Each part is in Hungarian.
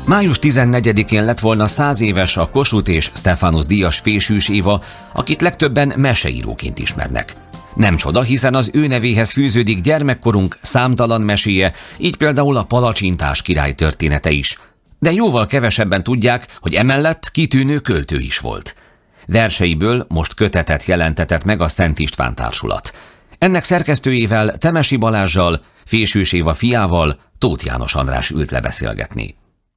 Május 14-én lett volna 100 éves a Kossuth és Stephanus díjas Fésűs Éva, akit legtöbben meseíróként ismernek. Nem csoda, hiszen az ő nevéhez fűződik gyermekkorunk számtalan meséje, így például a Palacsintás király története is. De jóval kevesebben tudják, hogy emellett kitűnő költő is volt. Verseiből most kötetet jelentetett meg a Szent István Társulat. Ennek szerkesztőjével, Temesi Balázssal, Fésűs Éva fiával, Tóth János András ült le beszélgetni.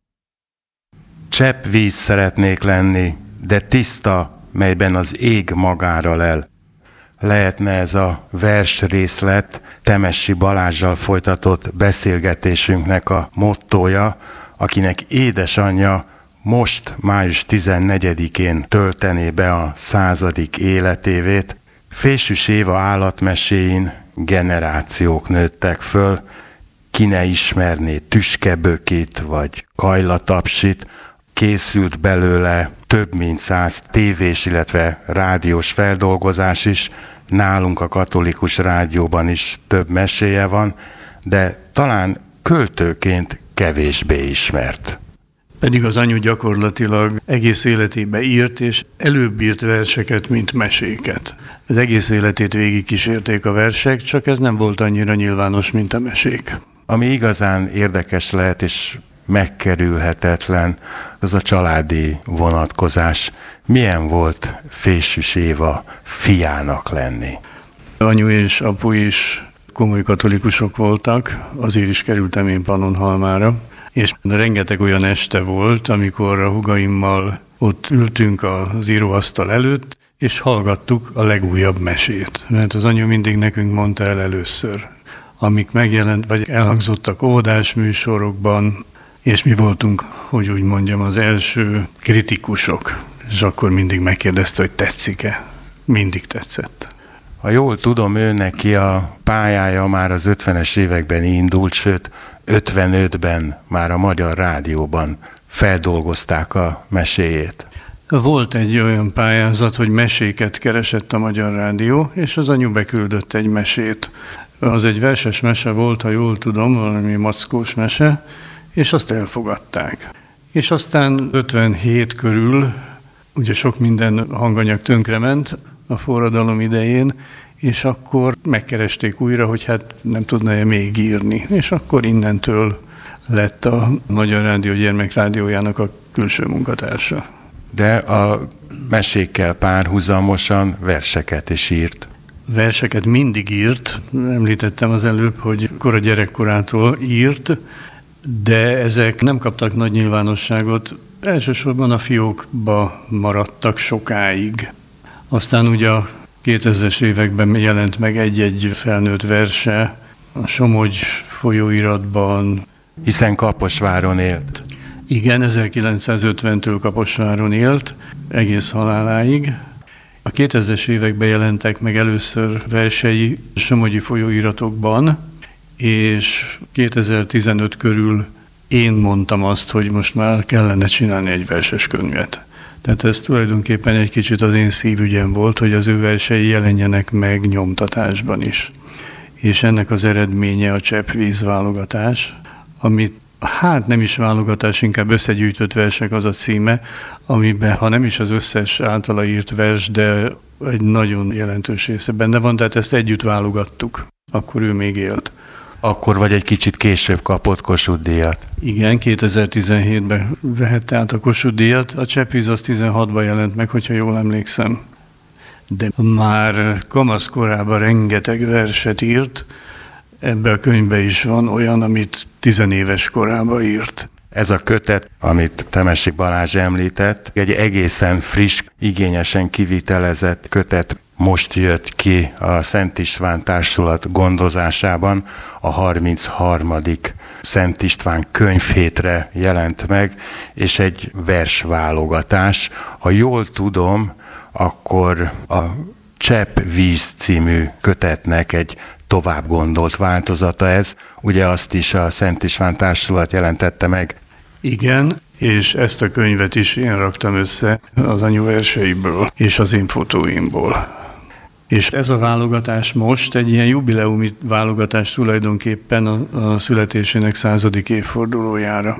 Csepp víz szeretnék lenni, de tiszta, melyben az ég magára lel. Lehetne ez a versrészlet Temesi Balázssal folytatott beszélgetésünknek a mottója, akinek édesanyja most május 14-én töltené be a 100. életévét. Fésűs Éva állatmeséin generációk nőttek föl, ki ne ismerné Tüskebökit vagy Kajlatapsit. Készült belőle több mint 100 tévés, illetve rádiós feldolgozás is, nálunk a Katolikus Rádióban is több meséje van, de talán költőként kevésbé ismert. Pedig az anyu gyakorlatilag egész életébe írt, és előbb írt verseket, mint meséket. Az egész életét végig kísérték a versek, csak ez nem volt annyira nyilvános, mint a mesék. Ami igazán érdekes lehet, és megkerülhetetlen, az a családi vonatkozás. Milyen volt Fésűs Éva fiának lenni? Anyu és apu is komoly katolikusok voltak, azért is kerültem én Pannonhalmára, és rengeteg olyan este volt, amikor a húgaimmal ott ültünk az íróasztal előtt, és hallgattuk a legújabb mesét. Mert az anyu mindig nekünk mondta el először, amik megjelent, vagy elhangzottak óvodás műsorokban, és mi voltunk, hogy úgy mondjam, az első kritikusok. És akkor mindig megkérdezte, hogy tetszik-e. Mindig tetszett. Ha jól tudom, ő neki a pályája már az 50-es években indult, sőt 55-ben már a Magyar Rádióban feldolgozták a meséjét. Volt egy olyan pályázat, hogy meséket keresett a Magyar Rádió, és az anyu beküldött egy mesét. Az egy verses mese volt, ha jól tudom, valami mackós mese, és azt elfogadták. És aztán 57 körül, ugye sok minden hanganyag tönkrement a forradalom idején, és akkor megkeresték újra, hogy hát nem tudna-e még írni. És akkor innentől lett a Magyar Rádió gyermekrádiójának a külső munkatársa. De a mesékkel párhuzamosan verseket is írt. Verseket mindig írt, említettem az előbb, hogy kora gyerekkorától írt, de ezek nem kaptak nagy nyilvánosságot, elsősorban a fiókba maradtak sokáig. Aztán ugye a 2000-es években jelent meg egy-egy felnőtt verse a Somogy folyóiratban. Hiszen Kaposváron élt. Igen, 1950-től Kaposváron élt, egész haláláig. A 2000-es években jelentek meg először versei somogyi folyóiratokban, és 2015 körül én mondtam azt, hogy most már kellene csinálni egy verses könyvet. Tehát ez tulajdonképpen egy kicsit az én szívügyem volt, hogy az ő versei jelenjenek meg nyomtatásban is. És ennek az eredménye a Cseppvíz válogatás, amit hát nem is válogatás, inkább összegyűjtött versek az a címe, amiben, ha nem is az összes általa írt vers, de egy nagyon jelentős része benne van, tehát ezt együtt válogattuk. Akkor ő még élt. Akkor vagy egy kicsit később kapott Kossuth-díjat. Igen, 2017-ben vehette át a Kossuth-díjat. A Cseppvíz az 16-ban jelent meg, hogyha jól emlékszem. De már kamaszkorában rengeteg verset írt. Ebben a könyvben is van olyan, amit 10 éves korában írt. Ez a kötet, amit Temesi Balázs említett, egy egészen friss, igényesen kivitelezett kötet. Most jött ki a Szent István Társulat gondozásában, a 33. Szent István könyvhétre jelent meg, és egy versválogatás. Ha jól tudom, akkor a Cseppvíz című kötetnek egy tovább gondolt változata ez. Ugye azt is a Szent István Társulat jelentette meg. Igen, és ezt a könyvet is én raktam össze az anyu verseiből és az én fotóimból. És ez a válogatás most egy ilyen jubileumi válogatás tulajdonképpen a születésének 100. évfordulójára.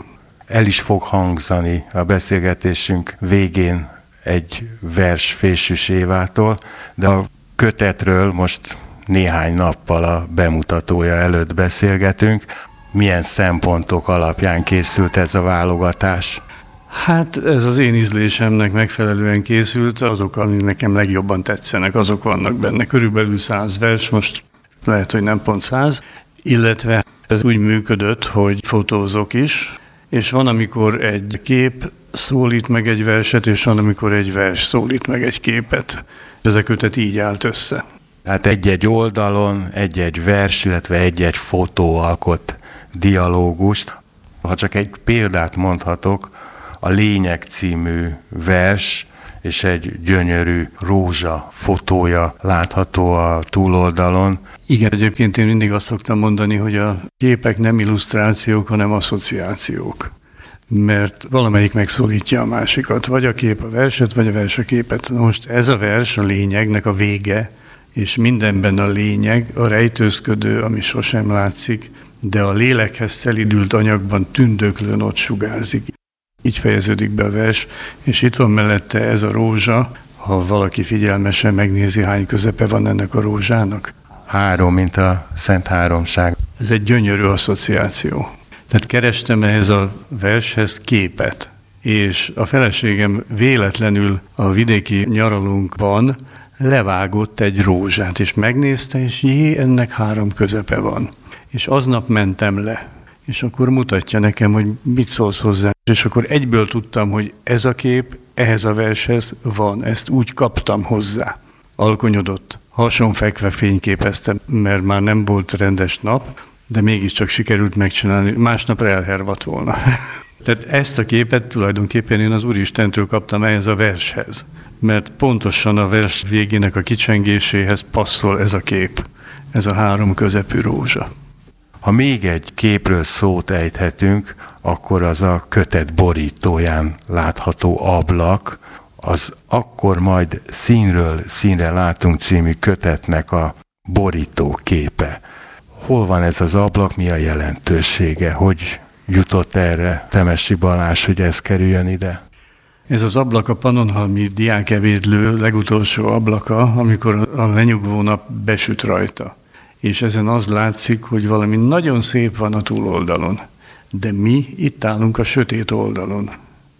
El is fog hangzani a beszélgetésünk végén egy vers Fésűs Évától, de a kötetről most néhány nappal a bemutatója előtt beszélgetünk. Milyen szempontok alapján készült ez a válogatás? Hát ez az én ízlésemnek megfelelően készült, azok, amik nekem legjobban tetszenek, azok vannak benne. Körülbelül 100 vers, most lehet, hogy nem pont 100, illetve ez úgy működött, hogy fotózok is, és van, amikor egy kép szólít meg egy verset, és van, amikor egy vers szólít meg egy képet. Ez a kötet így állt össze. Tehát egy-egy oldalon egy-egy vers, illetve egy-egy fotó alkot dialógust. Ha csak egy példát mondhatok, a Lényeg című vers és egy gyönyörű rózsa fotója látható a túloldalon. Igen, egyébként én mindig azt szoktam mondani, hogy a képek nem illusztrációk, hanem asszociációk. Mert valamelyik megszólítja a másikat, vagy a kép a verset, vagy a vers a képet. Na most ez a vers a lényegnek a vége, és mindenben a lényeg, a rejtőzködő, ami sosem látszik, de a lélekhez szelidült anyagban tündöklőn ott sugárzik. Így fejeződik be a vers, és itt van mellette ez a rózsa, ha valaki figyelmesen megnézi, hány közepe van ennek a rózsának. 3, mint a Szent Háromság. Ez egy gyönyörű asszociáció. Tehát kerestem ehhez a vershez képet, és a feleségem véletlenül a vidéki nyaralunkban levágott egy rózsát, és megnézte, és ennek 3 közepe van. És aznap mentem le, és akkor mutatja nekem, hogy mit szólsz hozzá. És akkor egyből tudtam, hogy ez a kép ehhez a vershez van, ezt úgy kaptam hozzá. Alkonyodott, hasonfekve fényképeztem, mert már nem volt rendes nap, de mégiscsak sikerült megcsinálni, másnapra elhervadt volna. Tehát ezt a képet tulajdonképpen én az Úristentől kaptam ehhez a vershez, mert pontosan a vers végének a kicsengéséhez passzol ez a kép, ez a 3 közepű rózsa. Ha még egy képről szót ejthetünk, akkor az a kötet borítóján látható ablak, az Akkor majd színről színre látunk című kötetnek a borító képe. Hol van ez az ablak, mi a jelentősége? Hogy jutott erre Temessy Balázs, hogy ez kerüljön ide? Ez az ablak a Pannonhalmi diákebédlő legutolsó ablaka, amikor a lenyugvó nap besüt rajta. És ezen az látszik, hogy valami nagyon szép van a túloldalon. De mi itt állunk a sötét oldalon.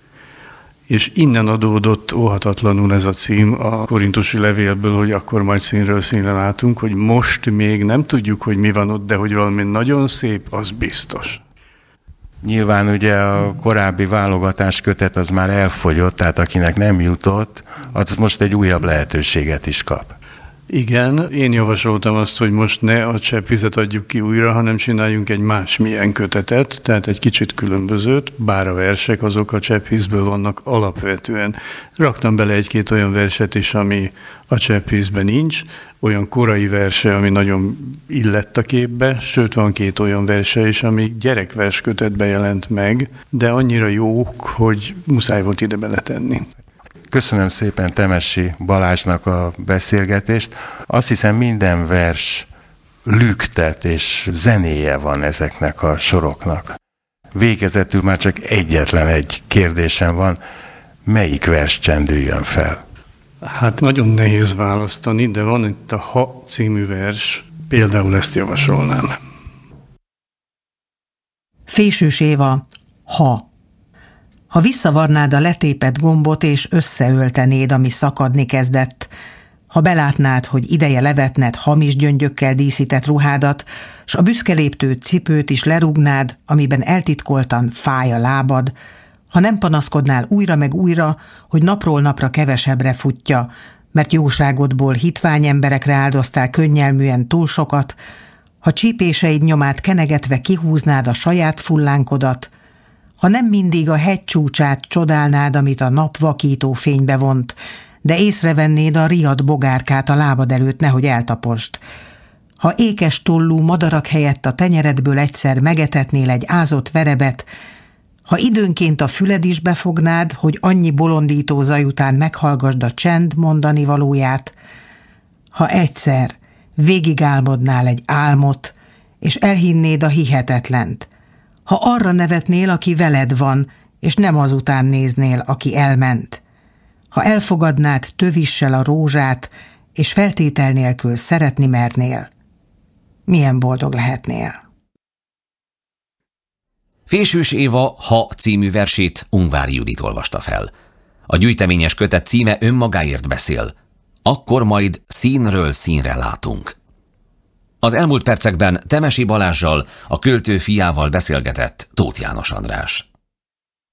És innen adódott óhatatlanul ez a cím a korintusi levélből, hogy akkor majd színről színre látunk, hogy most még nem tudjuk, hogy mi van ott, de hogy valami nagyon szép, az biztos. Nyilván ugye a korábbi válogatás kötet az már elfogyott, tehát akinek nem jutott, az most egy újabb lehetőséget is kap. Igen, én javasoltam azt, hogy most ne a cseppvizet adjuk ki újra, hanem csináljunk egy másmilyen kötetet, tehát egy kicsit különbözőt, bár a versek azok a cseppvízből vannak alapvetően. Raktam bele 1-2 olyan verset is, ami a cseppvízben nincs, olyan korai verse, ami nagyon illett a képbe, sőt van 2 olyan verse is, ami gyerekverskötetbe jelent meg, de annyira jók, hogy muszáj volt ide beletenni. Köszönöm szépen Temessy Balázsnak a beszélgetést. Azt hiszem minden vers lüktet és zenéje van ezeknek a soroknak. Végezetül már csak egyetlen egy kérdésem van, melyik vers csendüljön fel? Hát nagyon nehéz választani, de van itt a Ha című vers, például ezt javasolnám. Fésűs Éva, Ha. Ha visszavarnád a letépett gombot, és összeöltenéd, ami szakadni kezdett, ha belátnád, hogy ideje levetned hamis gyöngyökkel díszített ruhádat, s a büszke léptő cipőt is lerúgnád, amiben eltitkoltan fáj a lábad, ha nem panaszkodnál újra meg újra, hogy napról napra kevesebbre futja, mert jóságodból hitvány emberekre áldoztál könnyelműen túl sokat, ha csípéseid nyomát kenegetve kihúznád a saját fullánkodat, ha nem mindig a hegy csúcsát csodálnád, amit a nap vakító fénybe vont, de észrevennéd a riadt bogárkát a lábad előtt, nehogy eltaposd. Ha ékes tollú madarak helyett a tenyeredből egyszer megetetnél egy ázott verebet, ha időnként a füled is befognád, hogy annyi bolondító zaj után meghallgasd a csend mondani valóját, ha egyszer végigálmodnál egy álmot, és elhinnéd a hihetetlent, Ha arra nevetnél, aki veled van, és nem azután néznél, aki elment. Ha elfogadnád tövissel a rózsát, és feltétel nélkül szeretni mernél, milyen boldog lehetnél. Fésűs Éva Ha című versét Ungvári Judit olvasta fel. A gyűjteményes kötet címe önmagáért beszél. Akkor majd színről színre látunk. Az elmúlt percekben Temesi Balázssal, a költő fiával beszélgetett Tóth János András.